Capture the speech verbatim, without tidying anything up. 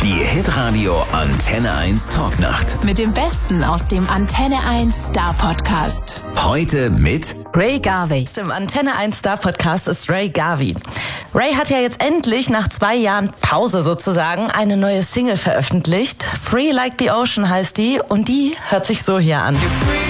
Die Hitradio Antenne eins Talknacht. Mit dem Besten aus dem Antenne eins Star Podcast. Heute mit Ray Garvey. Im Antenne eins Star Podcast ist Ray Garvey. Ray hat ja jetzt endlich nach zwei Jahren Pause sozusagen eine neue Single veröffentlicht. Free Like the Ocean heißt die und die hört sich so hier an.